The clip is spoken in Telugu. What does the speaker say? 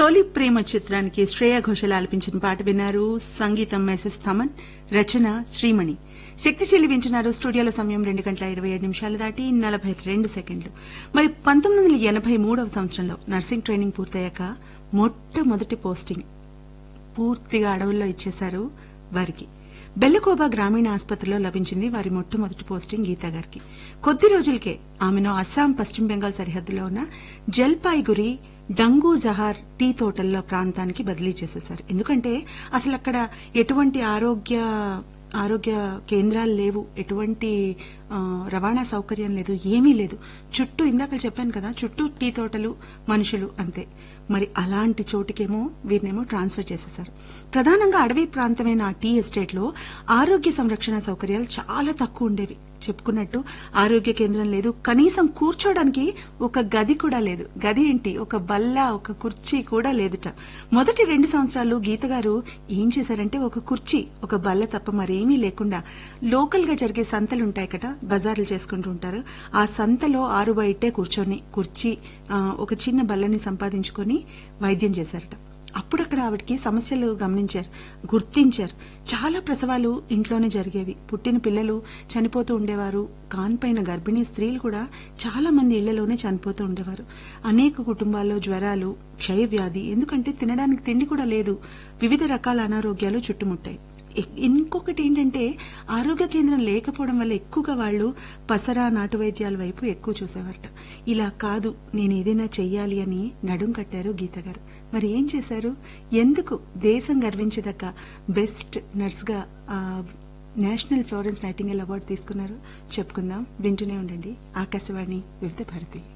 తొలి ప్రేమ చిత్రానికి శ్రేయా ఘోషల్ ఆలపించిన పాట విన్నారు. సంగీతం ఎస్ఎస్ థమన్, రచన శ్రీమణి. శక్తిశీలి వింటున్నారు. స్టూడియోలో సమయం 2:27 దాటి 42 మరి 1983వ సంవత్సరంలో నర్సింగ్ ట్రైనింగ్ పూర్తయ్యాక మొట్టమొదటి పోస్టింగ్ పూర్తిగా అడవుల్లో ఇచ్చేశారు వారికి. బెల్లకోబా గ్రామీణ ఆసుపత్రిలో లభించింది వారి మొట్టమొదటి పోస్టింగ్ గీతా గారికి. కొద్ది రోజులకే ఆమెను అస్సాం పశ్చిమ బెంగాల్ సరిహద్దులో ఉన్న జల్పాయిగురి డంగు జహార్ టీ తోటల్లో ప్రాంతానికి బదిలీ చేసేశారు. ఎందుకంటే అసలు అక్కడ ఎటువంటి ఆరోగ్య కేంద్రాలు లేవు, ఎటువంటి రవాణా సౌకర్యం లేదు, ఏమీ లేదు. చుట్టూ ఇందాక చెప్పాను కదా, చుట్టూ టీ తోటలు, మనుషులు అంతే. మరి అలాంటి చోటుకేమో వీరినేమో ట్రాన్స్ఫర్ చేసేశారు. ప్రధానంగా అడవి ప్రాంతమైన ఆ టీ ఎస్టేట్ లో ఆరోగ్య సంరక్షణ సౌకర్యాలు చాలా తక్కువ ఉండేవి. చెప్పుకున్నట్టు ఆరోగ్య కేంద్రం లేదు, కనీసం కూర్చోడానికి ఒక గది కూడా లేదు. గది ఏంటి, ఒక బల్ల, ఒక కుర్చీ కూడా లేదుట. మొదటి 2 సంవత్సరాలు గీత గారు ఏం చేశారంటే ఒక కుర్చీ, ఒక బల్ల తప్ప మరేమీ లేకుండా లోకల్ గా జరిగే సంతలు ఉంటాయి కదా, బజార్లు చేసుకుంటూ ఉంటారు. ఆ సంతలో ఆరు బయటే కూర్చొని కుర్చీ, ఒక చిన్న బల్లని సంపాదించుకొని వైద్యం చేశారట. అప్పుడు అక్కడ ఆవిడకి సమస్యలు గమనించారు, గుర్తించారు. చాలా ప్రసవాలు ఇంట్లోనే జరిగేవి. పుట్టిన పిల్లలు చనిపోతూ ఉండేవారు. కాన్పైన గర్భిణీ స్త్రీలు కూడా చాలా మంది ఇళ్లలోనే చనిపోతూ ఉండేవారు. అనేక కుటుంబాల్లో జ్వరాలు, క్షయవ్యాధి, ఎందుకంటే తినడానికి తిండి కూడా లేదు. వివిధ రకాల అనారోగ్యాలు చుట్టుముట్టాయి. ఇంకొకటి ఏంటంటే ఆరోగ్య కేంద్రం లేకపోవడం వల్ల ఎక్కువగా వాళ్లు పసరా, నాటు వైద్యాల వైపు ఎక్కువ చూసేవారట. ఇలా కాదు, నేను ఏదైనా చెయ్యాలి అని నడుం కట్టారు గీత గారు. మరి ఏం చేశారు? ఎందుకు దేశం గర్వించదక్క బెస్ట్ నర్స్ గా నేషనల్ ఫ్లోరెన్స్ నైటింగేల్ అవార్డు తీసుకున్నారు? చెప్పుకుందాం, వింటూనే ఉండండి. ఆకాశవాణి వివిధ భారతి.